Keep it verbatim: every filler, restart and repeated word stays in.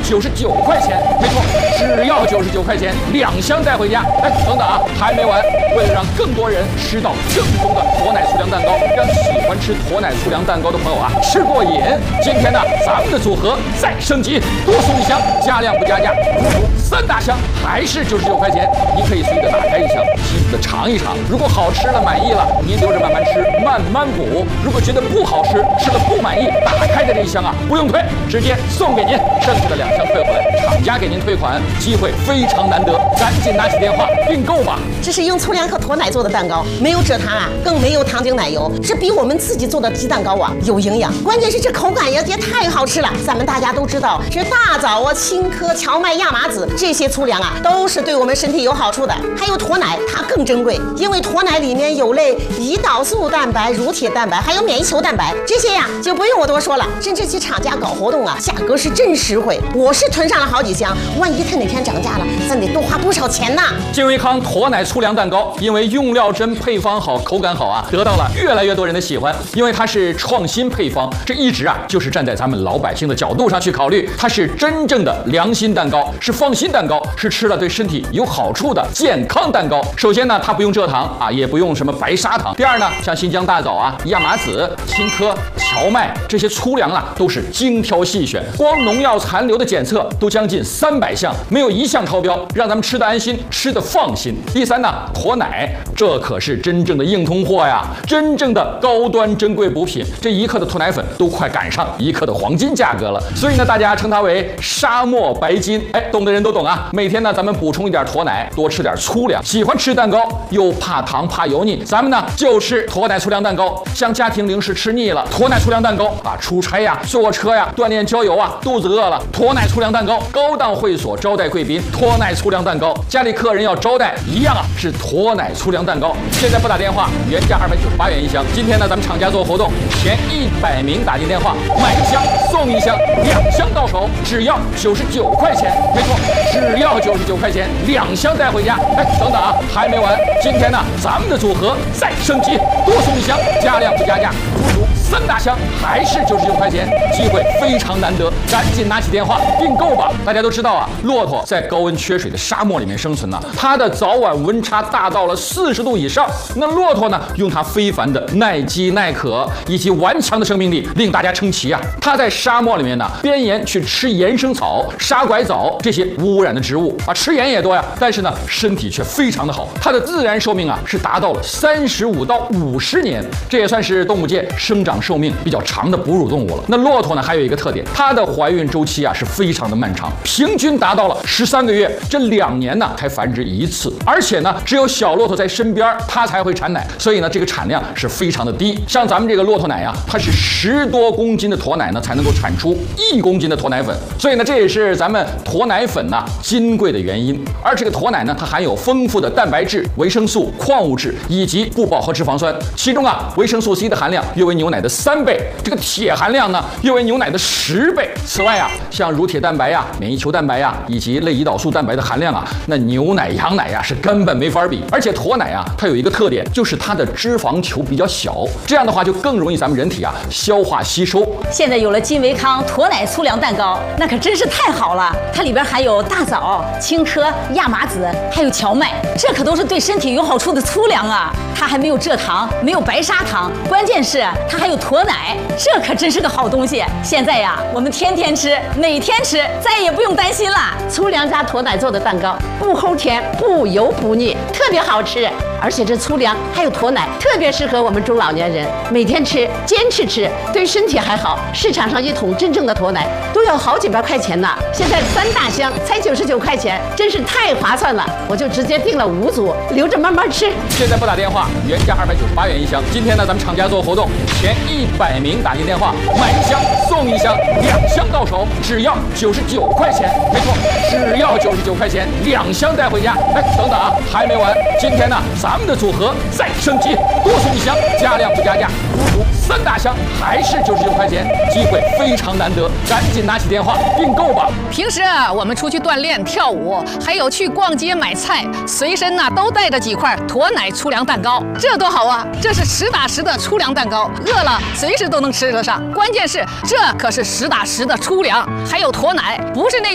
九十九块钱，没错，只要九十九块钱，两箱带回家。哎，等等啊，还没完！为了让更多人吃到正宗的驼奶粗粮蛋糕，让喜欢吃驼奶粗粮蛋糕的朋友啊吃过瘾，今天呢，咱们的组合再升级，多送一箱，加量不加价，三大箱还是九十九块钱。您可以随意的打开一箱，细细的尝一尝，如果好吃了满意了，您留着慢慢吃，慢慢补；如果觉得不好吃，吃了不满意，打开的这一箱啊不用退，直接送给您，剩下的两箱退回来，厂家给您退款，机会非常难得，赶紧拿起电话订购吧。 这是用粗粮和驼奶做的蛋糕，没有蔗糖啊，更没有糖精奶油，这比我们自己做的鸡蛋糕啊有营养，关键是这口感也也太好吃了。咱们大家都知道，这大枣啊、青稞、荞麦、亚麻籽这些粗粮啊，都是对我们身体有好处的。还有驼奶，它更珍贵，因为驼奶里面有类胰岛素蛋白、乳铁蛋白，还有免疫球蛋白，这些呀就不用我多说了。甚至其厂家搞活动啊，价格是真实惠，我是囤上了好几箱，万一它哪天涨价了，咱得多花多少钱呢？ 金维康驼奶粗粮蛋糕，因为用料真、配方好、口感好啊，得到了越来越多人的喜欢。因为它是创新配方，这一直啊就是站在咱们老百姓的角度上去考虑，它是真正的良心蛋糕，是放心蛋糕，是吃了对身体有好处的健康蛋糕。首先呢，它不用蔗糖啊，也不用什么白砂糖。第二呢，像新疆大枣啊、亚麻籽、青稞、荞麦这些粗粮啊，都是精挑细选，光农药残留的检测都将近三百项，没有一项超标，让咱们吃得安心，吃得放心。第三呢，驼奶，这可是真正的硬通货呀，真正的高端珍贵补品，这一克的驼奶粉都快赶上一克的黄金价格了，所以呢，大家称它为沙漠白金。哎，懂的人都懂啊。每天呢，咱们补充一点驼奶，多吃点粗粮。喜欢吃蛋糕又怕糖怕油腻，咱们呢就吃驼奶粗粮蛋糕。像家庭零食吃腻了，驼奶粗粮蛋糕啊，出差呀、坐车呀、锻炼郊游啊，肚子饿了，驼奶粗粮蛋糕。高档会所招待贵宾，驼奶粗粮蛋糕。家里客人要招待，一样啊，是驼奶粗粮蛋糕。现在不打电话，原价二百九十八元一箱。今天呢，咱们厂家做活动，前一百名打进电话，买一箱送一箱，两箱到手，只要九十九块钱。没错，只要九十九块钱，两箱带回家。哎，等等啊，还没完！今天呢，咱们的组合再升级，多送一箱，加量不加价，不足三大箱还是九十九块钱，机会非常难得，赶紧拿起电话订购吧！大家都知道啊，骆驼在高温缺水的沙漠里面生存呢、啊，它的早晚温差大到了四十度以上。那骆驼呢，用它非凡的耐饥耐渴以及顽强的生命力，令大家称奇啊！它在沙漠里面呢，边沿去吃岩生草、沙拐枣这些无污染的植物啊，吃盐也多呀，但是呢，身体却非常的好。它的自然寿命啊，是达到了三十五到五十年，这也算是动物界生长寿命比较长的哺乳动物了。那骆驼呢，还有一个特点，它的怀孕周期啊是非常的漫长，平均达到了十三个月，这两年呢才繁殖一次，而且呢，只有小骆驼在身边，它才会产奶，所以呢，这个产量是非常的低。像咱们这个骆驼奶啊，它是十多公斤的驼奶呢，才能够产出一公斤的驼奶粉，所以呢，这也是咱们驼奶粉呐、啊、金贵的原因。而这个驼奶呢，它含有丰富的蛋白质、维生素、矿物质以及不饱和脂肪酸，其中啊，维生素 C 的含量约为牛奶的三倍，这个铁含量呢，约为牛奶的十倍。此外啊，像乳铁蛋白呀、免疫球蛋白呀，以及类胰岛素蛋白的含量啊，那牛奶、羊奶呀是根本没法比。而且驼奶啊，它有一个特点，就是它的脂肪球比较小，这样的话就更容易咱们人体啊消化吸收。 现在有了金维康驼奶粗粮蛋糕，那可真是太好了！它里边含有大枣、青稞、亚麻籽，还有荞麦，这可都是对身体有好处的粗粮啊！它还没有蔗糖，没有白砂糖，关键是它还有驼奶，这可真是个好东西。现在呀，我们天天吃，每天吃，再也不用担心了。 粗粮加驼奶做的蛋糕，不齁甜，不油不腻，特别好吃。而且这粗粮还有驼奶，特别适合我们中老年人每天吃，坚持吃，对身体还好。市场上一桶真正的驼奶都要好几百块钱呢，现在三大箱才九十九块钱，真是太划算了。我就直接订了五组，留着慢慢吃。 现在不打电话，原价二百九十八元一箱。今天呢，咱们厂家做活动，前一百名打进电话，买一箱送一箱，两箱到手，只要九十九块钱。没错，只要九十九块钱，两箱带回家。哎，等等啊，还没完！今天呢，咱们的组合再升级，多送一箱，加量不加价，不足三大箱还是九十九块钱，机会非常难得，赶紧拿起电话订购吧。 平时啊，我们出去锻炼、跳舞，还有去逛街买菜，随身呢、啊、都带着几块驼奶粗粮蛋糕，这多好啊！这是实打实的粗粮蛋糕，饿了随时都能吃得上。关键是这可是实打实的粗粮，还有驼奶，不是那